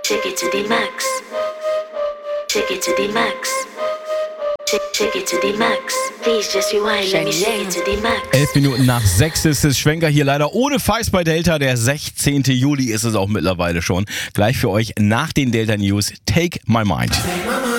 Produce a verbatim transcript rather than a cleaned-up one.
Take it to the max. Take it to the max. Take, take it to the max. Please just rewind, let me take it to the max. Elf Minuten nach sechs ist es. Schwenker hier leider ohne Feist bei Delta. Der sechzehnten Juli ist es auch mittlerweile schon. Gleich für euch nach den Delta News Take My Mind.